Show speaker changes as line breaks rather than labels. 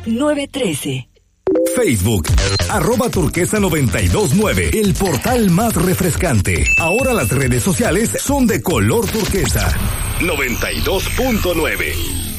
913.
Facebook, @turquesa929, el portal más refrescante. Ahora las redes sociales son de color turquesa. 92.9.